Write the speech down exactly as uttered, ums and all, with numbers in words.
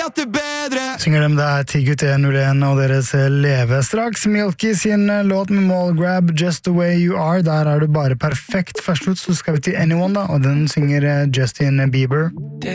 vet det bedre. Synger dem det er T G T null en og deres Leve. Straks Milky sin låt med Mall Grab, Just The Way You Are. Der er du bare perfekt. Først ut så skal vi til Anyone da, og den synger Justin Bieber.